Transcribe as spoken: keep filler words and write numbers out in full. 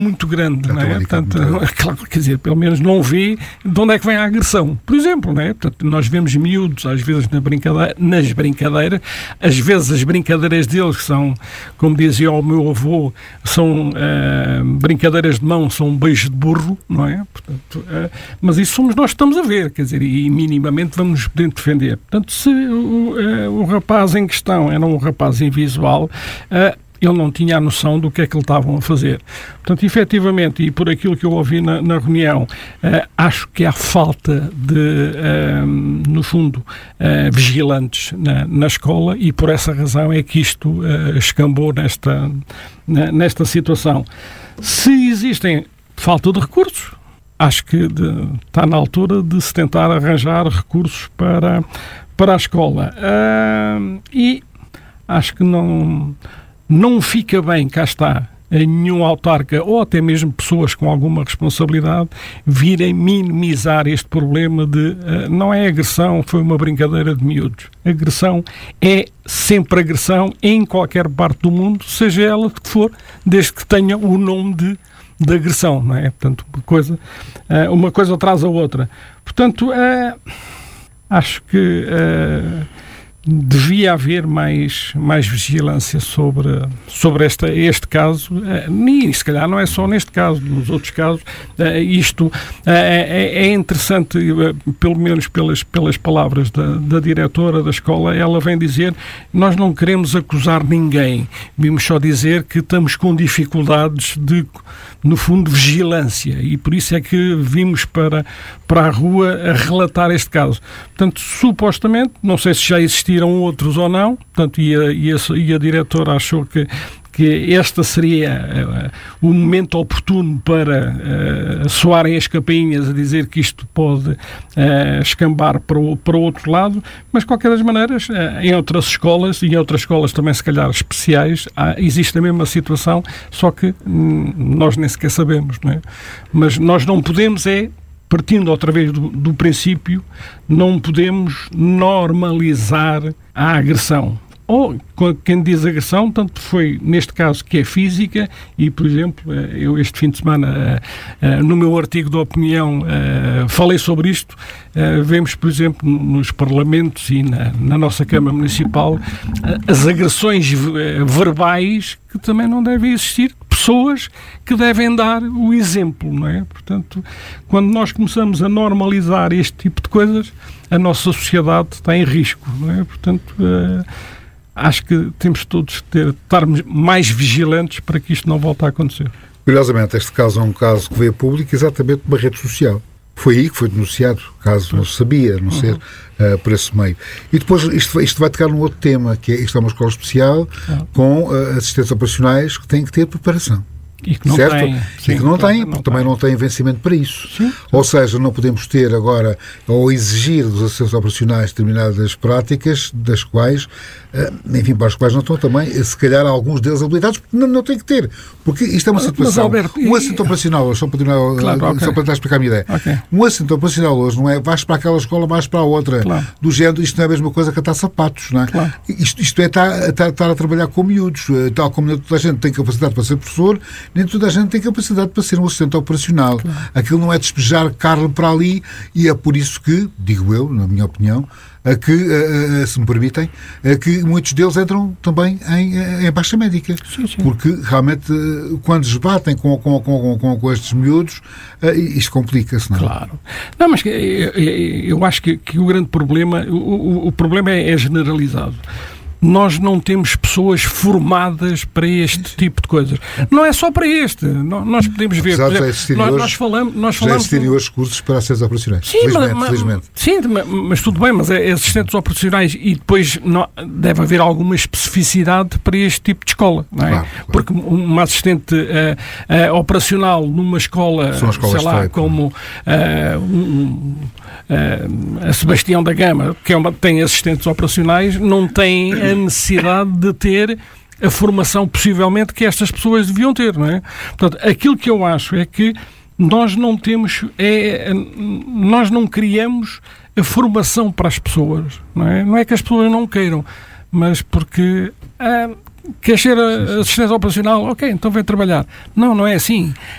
muito grande, não é? Portanto, claro, quer dizer, pelo menos não vê de onde é que vem a agressão. Por exemplo, não é? Portanto, nós vemos miúdos, às vezes, na brincadeira, nas brincadeiras, às vezes as brincadeiras deles, que são, como dizia o meu avô, são uh, brincadeiras de mão, são um beijo de burro, não é? Portanto, uh, mas isso somos nós que estamos a ver, quer dizer, e minimamente vamos nos poder defender. Portanto, se o, uh, o rapaz em questão era um rapaz invisual, uh, ele não tinha a noção do que é que lhe estavam a fazer. Portanto, efetivamente, e por aquilo que eu ouvi na, na reunião, uh, acho que há falta de, uh, no fundo, uh, vigilantes na, na escola, e por essa razão é que isto uh, escambou nesta, na, nesta situação. Se existem falta de recursos, acho que de, está na altura de se tentar arranjar recursos para, para a escola. Uh, e acho que não... Não fica bem, cá está, a nenhum autarca ou até mesmo pessoas com alguma responsabilidade virem minimizar este problema de uh, não é agressão, foi uma brincadeira de miúdos. Agressão é sempre agressão em qualquer parte do mundo, seja ela de que for, desde que tenha o nome de, de agressão, não é? Portanto, uma coisa, uh, uma coisa traz a outra. Portanto, uh, acho que... Uh, devia haver mais, mais vigilância sobre, sobre esta, este caso, e se calhar não é só neste caso, nos outros casos. Isto é, é interessante, pelo menos pelas, pelas palavras da, da diretora da escola. Ela vem dizer: nós não queremos acusar ninguém, vimos só dizer que estamos com dificuldades de, no fundo, vigilância, e por isso é que vimos para, para a rua a relatar este caso. Portanto, supostamente, não sei se já existiram outros ou não, portanto, e a, e a, e a diretora achou que, que este seria uh, o momento oportuno para uh, soarem as campainhas a dizer que isto pode uh, escambar para o, para o outro lado, mas, de qualquer das maneiras, uh, em outras escolas, e em outras escolas também, se calhar, especiais, há, existe a mesma situação, só que hum, nós nem sequer sabemos, não é? Mas nós não podemos é, partindo outra vez do, do princípio, não podemos normalizar a agressão. Ou, quem diz agressão, tanto foi neste caso que é física, e, por exemplo, eu este fim de semana, no meu artigo de opinião, falei sobre isto. Vemos, por exemplo, nos parlamentos e na, na nossa Câmara Municipal, as agressões verbais, que também não devem existir, pessoas que devem dar o exemplo, não é? Portanto, quando nós começamos a normalizar este tipo de coisas, a nossa sociedade está em risco, não é? Portanto, uh, acho que temos todos que ter, estar mais vigilantes para que isto não volte a acontecer. Curiosamente, este caso é um caso que veio a público exatamente numa rede social. Foi aí que foi denunciado, caso não se sabia, a não ser uh, por esse meio. E depois isto, isto vai tocar num outro tema, que é, isto é uma escola especial, uhum. com uh, assistentes operacionais que têm que ter preparação. E que não certo? Tem, sim, e que não claro, têm, não porque também não têm vencimento para isso. Sim. Ou seja, não podemos ter agora, ou exigir dos assistentes operacionais determinadas práticas, das quais, enfim, para as quais não estão também, se calhar, alguns deles habilitados, porque não, não têm que ter. Porque isto é uma situação. Mas, Alberto, um assistente e... operacional, só para, terminar, claro, okay. só para tentar explicar a minha ideia, okay. um assistente operacional hoje não é vais para aquela escola, vais para a outra, claro. do género, isto não é a mesma coisa que atar sapatos, não é? Claro. Isto, isto é estar, estar, estar a trabalhar com miúdos, tal como nem toda a gente tem capacidade para ser professor, nem toda a gente tem capacidade para ser um assistente operacional. Claro. Aquilo não é despejar carne para ali, e é por isso que, digo eu, na minha opinião, a que, a, a, se me permitem, a que muitos deles entram também em, em baixa médica. Sim, sim. Porque realmente, quando esbatem com, com, com, com, com estes miúdos, isto complica-se, não é? Claro. Não, mas eu, eu acho que, que o grande problema, o, o, o problema é, é generalizado. Nós não temos pessoas formadas para este tipo de coisas. Não é só para este. Nós podemos ver... Apesar por exemplo, nós, hoje, nós falamos... Nós já falamos existirem hoje cursos para assistentes operacionais. Sim, felizmente, mas, felizmente. Sim, mas, mas tudo bem, mas é assistentes operacionais, e depois não, deve haver alguma especificidade para este tipo de escola, não é? Claro, claro. Porque uma assistente uh, uh, operacional numa escola, sei lá, como uh, um, uh, a Sebastião da Gama, que é uma, tem assistentes operacionais, não tem a necessidade de ter a formação, possivelmente, que estas pessoas deviam ter, não é? Portanto, aquilo que eu acho é que nós não temos, é, nós não criamos a formação para as pessoas, não é? Não é que as pessoas não queiram, mas porque, ah, Quer ser assistente operacional? Ok, então vem trabalhar. Não, não é assim.